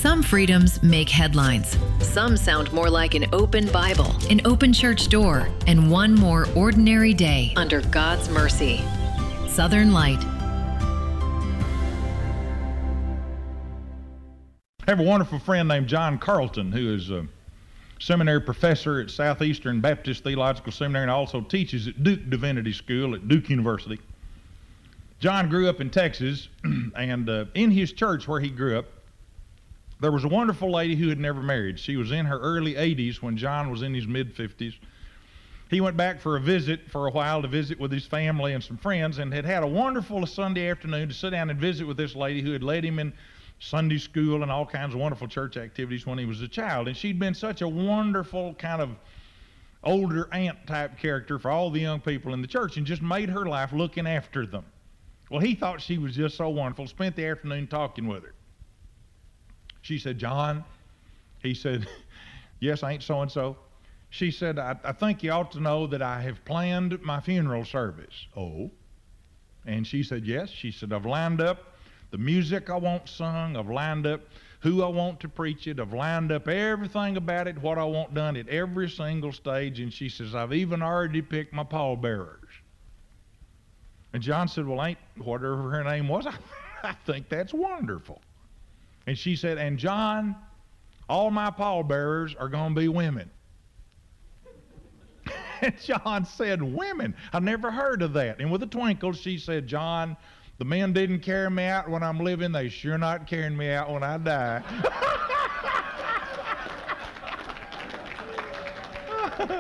Some freedoms make headlines. Some sound more like an open Bible, an open church door, and one more ordinary day under God's mercy. Southern Light. I have a wonderful friend named John Carlton, who is a seminary professor at Southeastern Baptist Theological Seminary and also teaches at Duke Divinity School at Duke University. John grew up in Texas, and in his church where he grew up, there was a wonderful lady who had never married. She was in her early 80s when John was in his mid-50s. He went back for a visit for a while to visit with his family and some friends, and had a wonderful Sunday afternoon to sit down and visit with this lady who had led him in Sunday school and all kinds of wonderful church activities when he was a child. And she'd been such a wonderful kind of older aunt type character for all the young people in the church, and just made her life looking after them. Well, he thought she was just so wonderful, spent the afternoon talking with her. She said, "John," he said, "Yes, ain't so-and-so." She said, I think you ought to know that I have planned my funeral service." "Oh?" And she said, "Yes." She said, "I've lined up the music I want sung, I've lined up who I want to preach it, I've lined up everything about it, what I want done at every single stage." And she says, "I've even already picked my pallbearers." And John said, "Well, ain't whatever her name was, I think that's wonderful." And she said, "And John, all my pallbearers are going to be women." And John said, "Women? I never heard of that." And with a twinkle, she said, "John, the men didn't carry me out when I'm living. They sure not carrying me out when I die."